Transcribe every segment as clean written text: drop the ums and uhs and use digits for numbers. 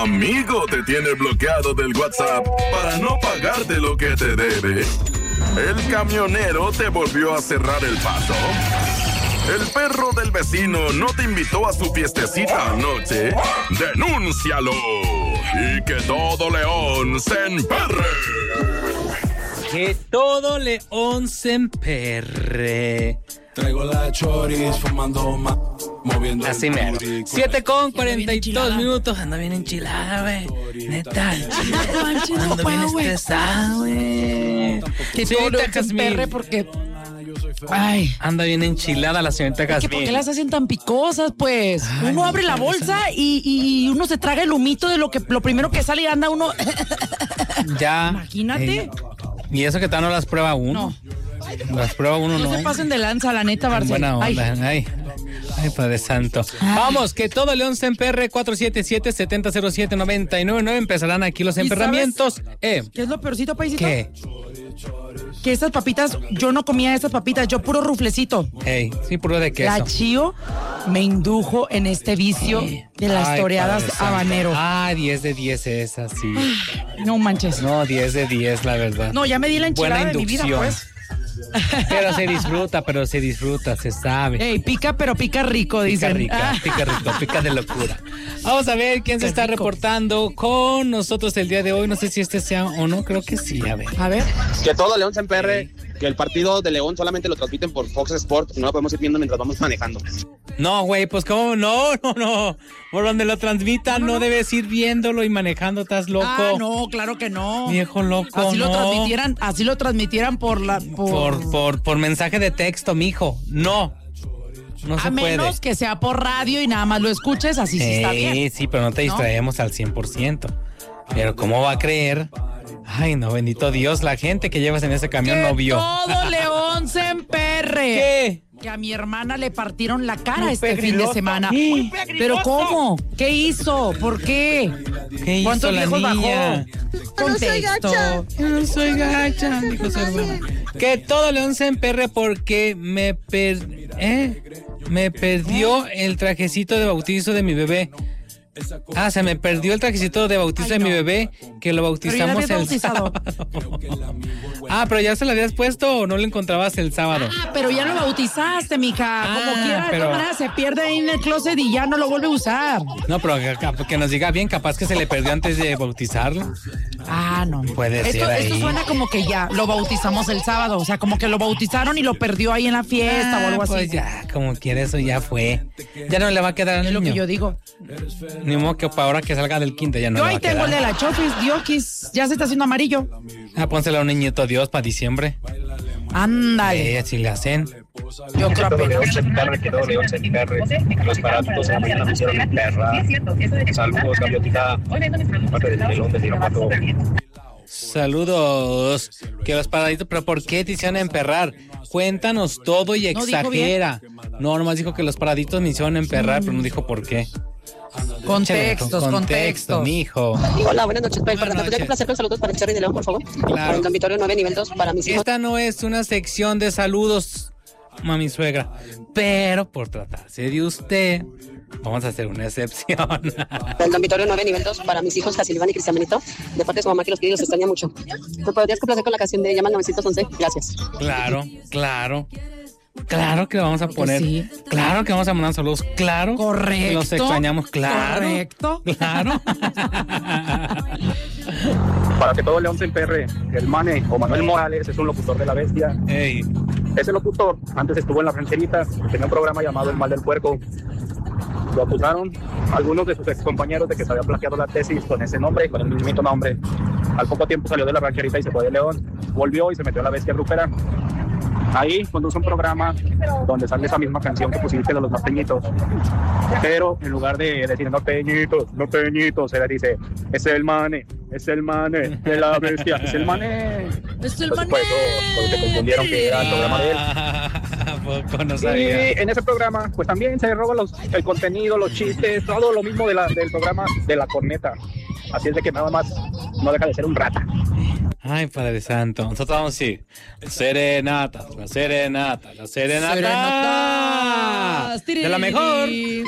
amigo te tiene bloqueado del WhatsApp para no pagarte lo que te debe? ¿El camionero te volvió a cerrar el paso? ¿El perro del vecino no te invitó a su fiestecita anoche? ¡Denúncialo! Y que todo león se emperre. Que todo león se emperre. Traigo la choris fumando más, moviendo así mero. 7:42 anda bien enchilada, güey. Neta, ando bien estresada, güey. Que todo león se emperre porque... Ay, anda bien enchilada la señorita Jazmín. ¿Por qué las hacen tan picosas, pues? Ay, uno abre la bolsa y uno se traga el humito de lo primero que sale y anda uno... Ya. Imagínate. Y eso que tal no las prueba uno. No. Las prueba uno no. No se pasen de lanza, la neta, Barcelona. Buena onda. Ay, Padre Santo. Ay. Vamos, que todo león se emperre. 477-7007-999. Empezarán aquí los emperramientos. ¿Qué es lo peorcito, paisito? ¿Qué? Que estas papitas, yo no comía estas papitas, yo puro ruflecito. Ey, sí, puro de queso. La Chío me indujo en este vicio de las toreadas habanero. 10 de 10 es así. No manches. No, 10 de 10, la verdad. No, ya me di la enchilada de mi vida, pues. Pero se disfruta, se sabe. Ey, pica, pero pica rico, dicen. Pica rico, pica de locura. Vamos a ver quién se está reportando con nosotros el día de hoy. No sé si este sea o no, creo que sí, a ver. Que todo león se emperre, que el partido de León solamente lo transmiten por Fox Sports, no lo podemos ir viendo mientras vamos manejando. No, güey, pues cómo, no. Por donde lo transmitan no debes ir viéndolo y manejando, estás loco. No, claro que no. Viejo loco, así lo transmitieran por mensaje de texto, mijo. No se puede. A menos que sea por radio y nada más lo escuches, así sí está bien. Sí, pero no te distraemos al 100%. Pero ¿cómo va a creer? Ay, no, bendito Dios, la gente que llevas en ese camión no vio. Todo león se emperre. ¿Qué? Que a mi hermana le partieron la cara fin de semana. ¿Pero cómo? ¿Qué hizo? ¿Por qué? ¿Qué hizo ¿Cuántos la viejos niña? Bajó? Contexto. Yo no soy gacha, dijo su hermana. Que todo león se emperre porque me perdió el trajecito de bautizo de mi bebé. Se me perdió el trajecito de bautizo de mi bebé, que lo bautizamos el sábado. Pero ya se lo habías puesto o no lo encontrabas el sábado. Pero ya lo bautizaste, mija. Como quiera, de todas maneras se pierde ahí en el closet y ya no lo vuelve a usar. No, pero que nos diga bien, capaz que se le perdió antes de bautizarlo. No. Puede ser ahí. Esto suena como que ya lo bautizamos el sábado, o sea, como que lo bautizaron y lo perdió ahí en la fiesta o algo así. Pues ya, como quiera, eso ya fue. Ya no le va a quedar al niño. Es lo que yo digo. Ni modo que para ahora que salga del quinto ya no yo le va a quedar. Yo ahí tengo el de la Chofis, Diokis, ya se está haciendo amarillo. Pónsela a un niñito Dios para diciembre. Ándale. Así le hacen. Yo creo que todo león se emperre, los parásitos en la mañana me hicieron perra. Saludos, gaviotita. Parte del melón del Irapuato. Saludos. Que los paraditos, pero ¿por qué te hicieron emperrar? Cuéntanos todo y exagera. No, nomás dijo que los paraditos me hicieron emperrar, pero no dijo por qué. Contexto, mijo. Hola, buenas noches. ¿Podría complacer con saludos para el Cherry de León, por favor? Claro. Para el dormitorio 9, nivel 2, para mis hijos. Esta no es una sección de saludos, mami suegra, pero por tratarse de usted, vamos a hacer una excepción. El dormitorio 9, nivel 2, para mis hijos, Casilván y Cristian Benito, de parte de su mamá, que los quiere y los extraña mucho. ¿Me podrías complacer con la canción de Llama al 911? Gracias. Claro que vamos a poner. Sí. Claro que vamos a mandar saludos. Claro. Correcto. Los extrañamos. Claro. Correcto. Claro. Para que todo león se emperre, el Mane o Manuel Morales es un locutor de La Bestia. Ey. Ese locutor antes estuvo en La Rancherita, tenía un programa llamado El Mal del Puerco. Lo acusaron algunos de sus excompañeros de que se había plagiado la tesis con ese nombre, con el mismito nombre. Al poco tiempo salió de La Rancherita y se fue de León. Volvió y se metió a La Bestia Grupera. Ahí conduce un programa donde sale esa misma canción que pusiste de los norteñitos. Pero en lugar de decir norteñitos, él dice, es el mane de La Bestia, es el mane. Es el mane. Por eso te confundieron que era el programa de él. Poco no sabía. Y en ese programa, pues también se roba el contenido, los chistes, todo lo mismo del programa de La Corneta. Así es de que nada más no deja de ser un rata. Ay, Padre Santo. Nosotros vamos a decir: serenata, la serenata, la serenata. Serenatas. De la mejor.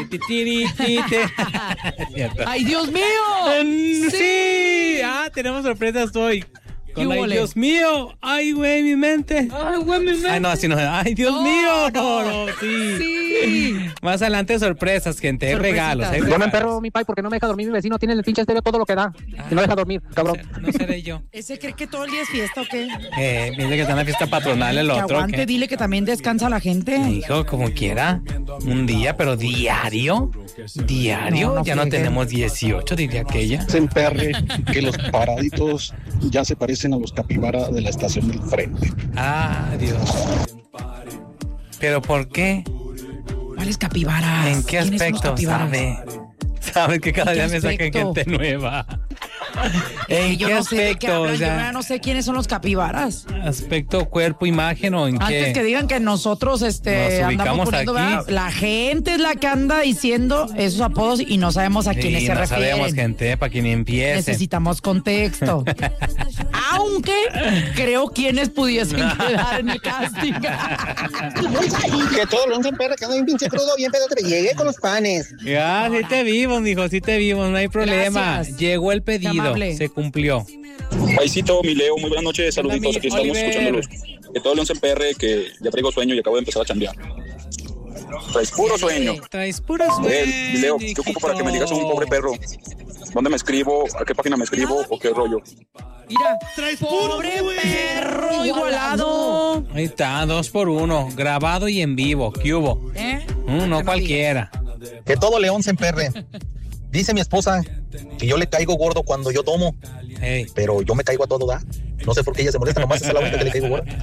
¡Ay, Dios mío! Sí. Tenemos sorpresas hoy. Con ay, Dios mío. Ay, güey, mi mente. Ay, güey, mi mente. Ay, no, así no. Ay, Dios mío. No, sí. Más adelante sorpresas, gente. Hay regalos. Yo me emperro, mi pai, porque no me deja dormir mi vecino. Tiene el pinche estéreo todo lo que da. Y no deja dormir, cabrón. No seré yo. ¿Ese cree que todo el día es fiesta o qué? Dice que está en la fiesta patronal el otro. Que aguante, dile que también descansa la gente. Hijo, como quiera. Un día, pero diario. Diario. No ya no tenemos 18, diría aquella. Se emperre que los paraditos ya se parecen a los capibara de la estación del frente. Dios. ¿Pero por qué? ¿Cuáles capibaras? ¿En qué aspecto? Sabe que cada día me sacan gente nueva. ¿En qué aspecto? Yo ya no sé quiénes son los capibaras. ¿Aspecto, cuerpo, imagen o en qué? Antes que digan que nosotros andamos poniendo, la gente es la que anda diciendo esos apodos y no sabemos a quiénes se refieren. No sabemos, gente, para quien empiece. Necesitamos contexto. Aunque creo quienes pudiesen quedar en el casting. Que todo lo hacen perra, que ando bien pinche crudo, bien pedo, te llegué con los panes. Ya, sí te vimos, mijo, sí te vimos, no hay problema. Gracias. Llegó el pedido, se cumplió. Paisito, mi Leo, muy buenas noches, saluditos, aquí estamos escuchándolos. Que todo León se emperre, que ya traigo sueño y acabo de empezar a chambear. Traes puro sueño. Traes puro sueño. Mi Leo, ¿qué ocupo para que me digas a un pobre perro? ¿Dónde me escribo? ¿A qué página me escribo? ¿O qué rollo? Mira, traes pobre perro igualado. Ahí está, 2x1, grabado y en vivo. ¿Qué hubo? No cualquiera. Que todo León se emperre. Dice mi esposa que yo le caigo gordo cuando yo tomo. Hey. Pero yo me caigo a todo, ¿da? No sé por qué ella se molesta, nomás es la única que le caigo gordo.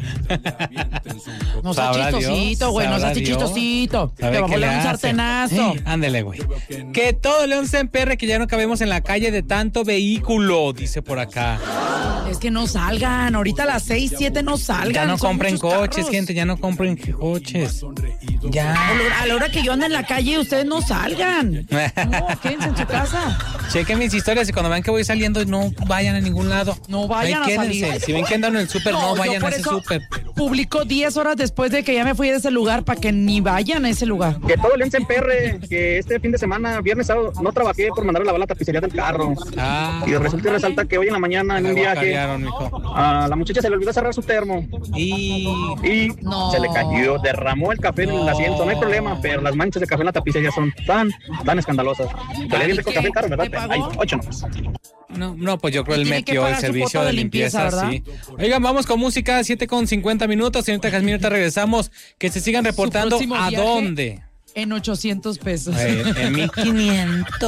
No seas chistosito, güey, no seas chistosito. Te vamos a dar un sartenazo. Ándele, güey. Que todo León se emperre, que ya no cabemos en la calle de tanto vehículo, dice por acá. Es que no salgan, ahorita a las 6, 7 no salgan. Ya no compren coches, carros. gente, ya no compren coches. Ya. A la hora que yo ande en la calle, ustedes no salgan. No, quédense en su casa. Chequen mis historias y cuando vean que voy saliendo, no vayan a ningún lado. No vayan a salir. Si ven que andan en el súper, no vayan a ese súper. Publico 10 horas después de que ya me fui de ese lugar para que ni vayan a ese lugar. Que todo León se emperre, que este fin de semana, viernes, sábado, no trabajé por mandar a lavar la tapicería del carro. Y resulta y resalta que hoy en la mañana, en un viaje, a la muchacha se le olvidó cerrar su termo. Y se le cayó, derramó el café en el asiento. No hay problema, pero las manchas de café en la tapicería son tan escandalosas. Que le rico café caro, ¿verdad? Hay 8 nomás. No, pues yo creo que él metió el servicio de limpieza, sí. Oigan, vamos con música, 7:50. Señorita Jazmín, ahorita regresamos. Que se sigan reportando a dónde. En 800 pesos. En 1500.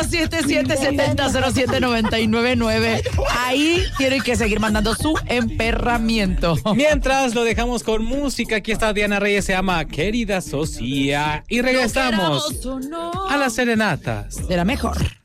477-700-0999. Ahí tienen que seguir mandando su emperramiento. Mientras lo dejamos con música, aquí está Diana Reyes, se llama Querida Socia. Y regresamos a las serenatas de la mejor.